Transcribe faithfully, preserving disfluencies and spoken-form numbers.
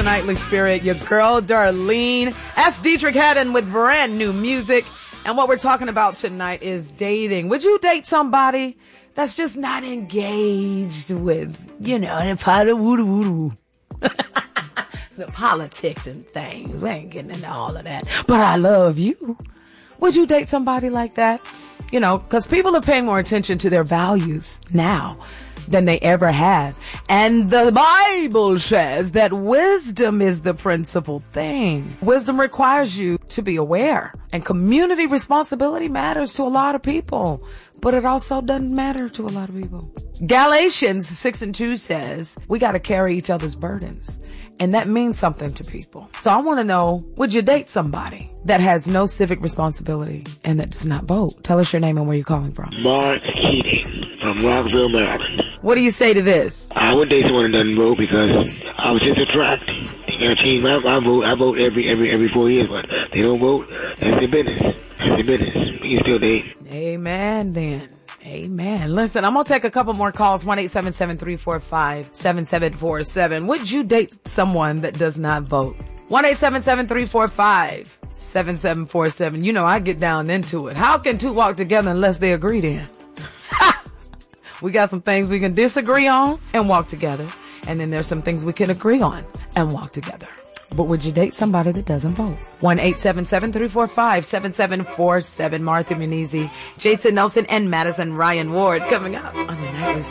Nightly Spirit, your girl Darlene. S. Dietrich Haddon with brand new music. And what we're talking about tonight is dating. Would you date somebody that's just not engaged with, you know, the pot of woo-doo-woo-doo? The politics and things. We ain't getting into all of that. But I love you. Would you date somebody like that? You know, because people are paying more attention to their values now than they ever had. And the Bible says that wisdom is the principal thing. Wisdom requires you to be aware. And community responsibility matters to a lot of people. But it also doesn't matter to a lot of people. Galatians six and two says we got to carry each other's burdens. And that means something to people. So I want to know, would you date somebody that has no civic responsibility and that does not vote? Tell us your name and where you're calling from. Mark Keating from Rockville, Maryland. What do you say to this? I would date someone that doesn't vote because I was just attracted. You know, team, I, I vote. I vote every every every four years, but they don't vote. That's their business. That's their business. You can still date. Amen. Then. Amen. Listen, I'm going to take a couple more calls. one eight seven seven, three four five, seven seven four seven. Would you date someone that does not vote? one eight seven seven, three four five, seven seven four seven. You know, I get down into it. How can two walk together unless they agree then? We got some things we can disagree on and walk together. And then there's some things we can agree on and walk together. But would you date somebody that doesn't vote? one eight seven seven, three four five, seven seven four seven. Martha Munizzi, Jason Nelson, and Madison Ryan Ward coming up on the Nightly